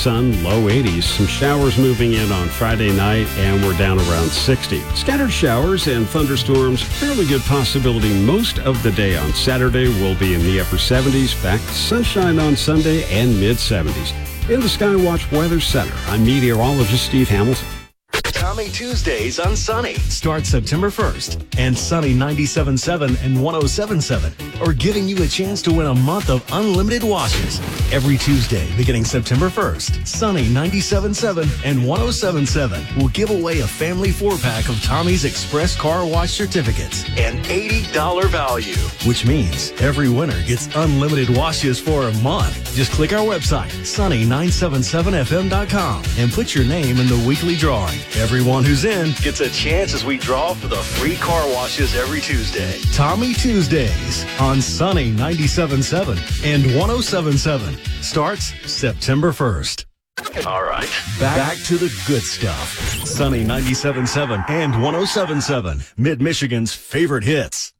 sun, low 80s. Some showers moving in on Friday night, and we're down around 60. Scattered showers and thunderstorms, fairly good possibility most of the day on Saturday. We'll be in the upper 70s, back to sunshine on Sunday and mid-70s. In the Skywatch Weather Center, I'm meteorologist Steve Hamilton. Tommy Tuesdays on Sunny. Start September 1st, and Sunny 97.7 and 107.7 are giving you a chance to win a month of unlimited washes. Every Tuesday, beginning September 1st, Sunny 97.7 and 107.7 will give away a family 4-pack of Tommy's Express Car Wash certificates, an $80 value, which means every winner gets unlimited washes for a month. Just click our website, sunny977fm.com, and put your name in the weekly drawing. Everyone who's in gets a chance as we draw for the free car washes every Tuesday. Tommy Tuesdays on Sunny 97.7 and 107.7 starts September 1st. All right, back to the good stuff. Sunny 97.7 and 107.7, Mid-Michigan's favorite hits.